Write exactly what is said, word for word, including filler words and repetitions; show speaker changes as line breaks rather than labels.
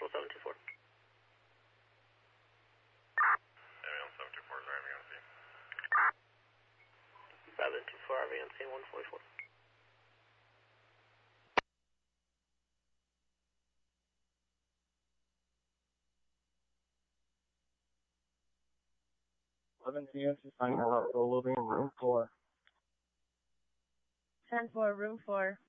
Central seven two four.
Avion seven two four is arriving on scene.
seven two four, arriving on scene one forty-four.
eleven T S is finding a route loading room four.
ten four, room four.